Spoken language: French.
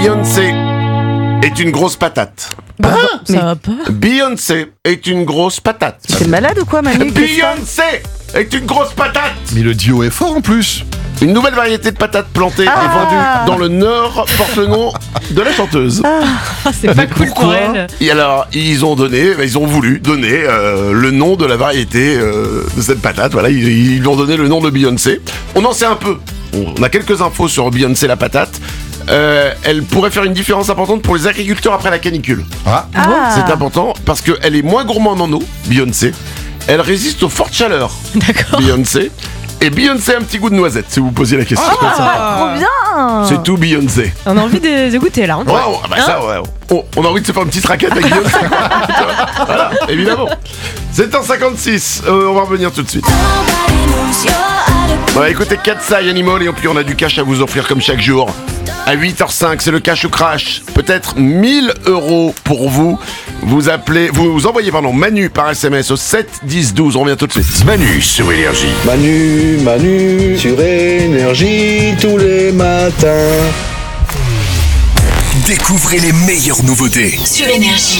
Beyoncé est une grosse patate. Ça va pas. Beyoncé est une grosse patate. T'es malade ou quoi, Manu? Beyoncé est une grosse patate. Mais le duo est fort en plus. Une nouvelle variété de patates plantées est vendue dans le Nord, porte le nom de la chanteuse. C'est pas cool pour elle. Et alors, ils ont voulu donner le nom de la variété de cette patate. Voilà, ils lui ont donné le nom de Beyoncé. On en sait un peu. On a quelques infos sur Beyoncé la patate. Elle pourrait faire une différence importante pour les agriculteurs après la canicule. C'est important parce qu'elle est moins gourmande en eau, Beyoncé. Elle résiste aux fortes chaleurs, D'accord. Beyoncé. Et Beyoncé a un petit goût de noisette, si vous vous posiez la question. Trop bien. C'est tout Beyoncé. On a envie de goûter là. Ouais, on a envie de se faire une petite raquette avec Beyoncé. Voilà, évidemment. 7h56, on va revenir tout de suite. Ouais, écoutez, Katsai Animal, et puis on a du cash à vous offrir comme chaque jour. À 8h05, c'est le cash ou crash. Peut-être 1000 € pour vous. Vous envoyez Manu par SMS au 7 10 12. On revient tout de suite. Manu sur Énergie. Manu sur Énergie tous les matins. Découvrez les meilleures nouveautés. Sur Énergie.